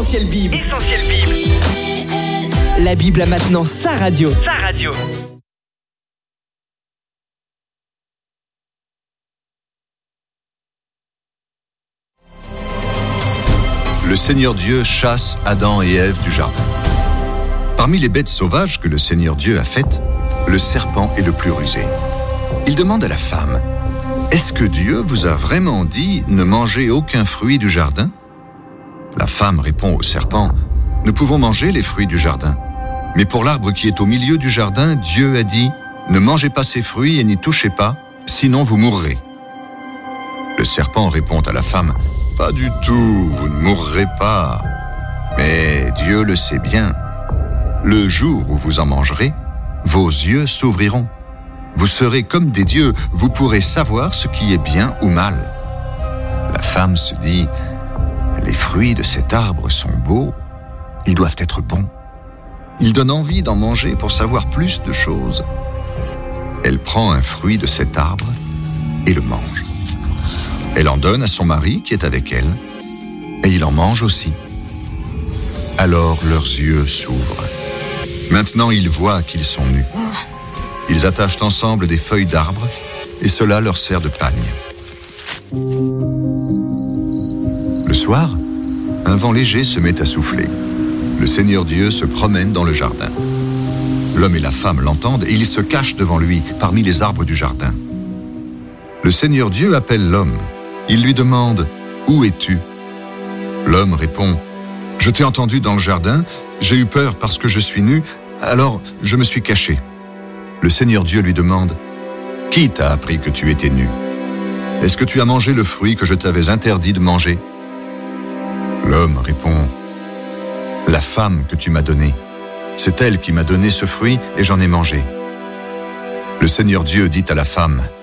Essentiel Bible. La Bible a maintenant sa radio. Le Seigneur Dieu chasse Adam et Ève du jardin. Parmi les bêtes sauvages que le Seigneur Dieu a faites, le serpent est le plus rusé. Il demande à la femme, « Est-ce que Dieu vous a vraiment dit ne mangez aucun fruit du jardin ?» La femme répond au serpent, « Nous pouvons manger les fruits du jardin. Mais pour l'arbre qui est au milieu du jardin, Dieu a dit, ne mangez pas ses fruits et n'y touchez pas, sinon vous mourrez. » Le serpent répond à la femme, « Pas du tout, vous ne mourrez pas. Mais Dieu le sait bien. Le jour où vous en mangerez, vos yeux s'ouvriront. Vous serez comme des dieux, vous pourrez savoir ce qui est bien ou mal. » La femme se dit, « Les fruits de cet arbre sont beaux, ils doivent être bons. Ils donnent envie d'en manger pour savoir plus de choses. » Elle prend un fruit de cet arbre et le mange. Elle en donne à son mari qui est avec elle, et il en mange aussi. Alors leurs yeux s'ouvrent. Maintenant ils voient qu'ils sont nus. Ils attachent ensemble des feuilles d'arbre, et cela leur sert de pagne. Le soir, un vent léger se met à souffler. Le Seigneur Dieu se promène dans le jardin. L'homme et la femme l'entendent et ils se cachent devant lui, parmi les arbres du jardin. Le Seigneur Dieu appelle l'homme. Il lui demande « Où es-tu » L'homme répond « Je t'ai entendu dans le jardin, j'ai eu peur parce que je suis nu, alors je me suis caché. » Le Seigneur Dieu lui demande « Qui t'a appris que tu étais nu ? Est-ce que tu as mangé le fruit que je t'avais interdit de manger ?» L'homme répond « La femme que tu m'as donnée, c'est elle qui m'a donné ce fruit et j'en ai mangé. » Le Seigneur Dieu dit à la femme «